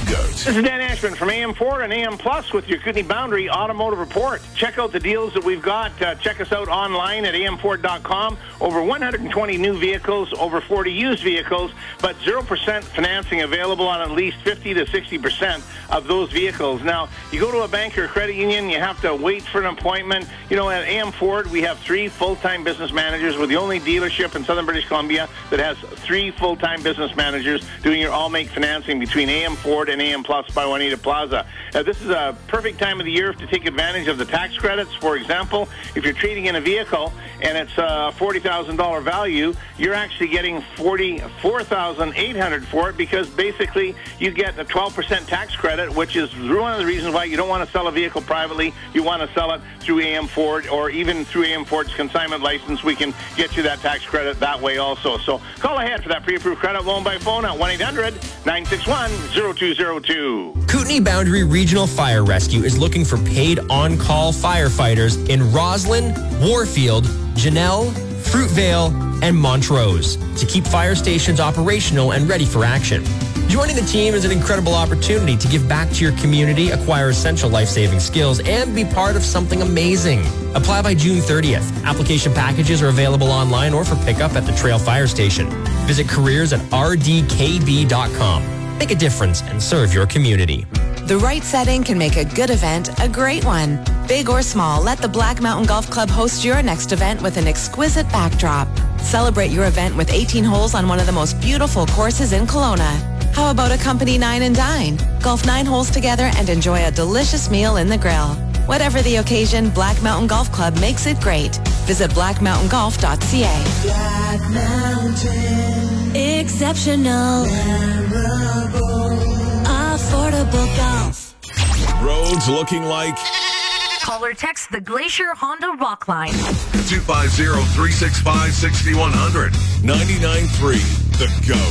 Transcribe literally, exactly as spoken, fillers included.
Goat. This is Dan Ashman from A M Ford and A M Plus with your Kootenay Boundary Automotive Report. Check out the deals that we've got. Uh, check us out online at a m ford dot com. Over one hundred twenty new vehicles, over forty used vehicles, but zero percent financing available on at least fifty to sixty percent of those vehicles. Now, you go to a bank or a credit union, you have to wait for an appointment. You know, at A M Ford, we have three full-time business managers. We're the only dealership in Southern British Columbia that has three full-time business managers doing your all-make financing between A M Ford and A M Plus by Juanita Plaza. Uh, this is a perfect time of the year to take advantage of the tax credits. For example, if you're trading in a vehicle and it's a forty thousand dollars value, you're actually getting forty-four thousand eight hundred dollars for it because basically you get a twelve percent tax credit, which is one of the reasons why you don't want to sell a vehicle privately. You want to sell it through A M Ford or even through A M Ford's consignment license. We can get you that tax credit that way also. So call ahead for that pre-approved credit loan by phone at one eight hundred nine six one zero two zero two. Kootenay Boundary Regional Fire Rescue is looking for paid on-call firefighters in Roslyn, Warfield, Janelle, Fruitvale, and Montrose to keep fire stations operational and ready for action. Joining the team is an incredible opportunity to give back to your community, acquire essential life-saving skills, and be part of something amazing. Apply by June thirtieth. Application packages are available online or for pickup at the Trail Fire Station. Visit careers at r d k b dot com. Make a difference and serve your community. The right setting can make a good event a great one. Big or small, let the Black Mountain Golf Club host your next event with an exquisite backdrop. Celebrate your event with eighteen holes on one of the most beautiful courses in Kelowna. How about a company nine and dine? Golf nine holes together and enjoy a delicious meal in the grill. Whatever the occasion, Black Mountain Golf Club makes it great. Visit black mountain golf dot c a. Black Mountain. Exceptional. Memorable. Affordable golf. Roads looking like... Call or text the Glacier Honda Rock Line. two five zero, three six five, six one zero zero. ninety-nine point three The Goat.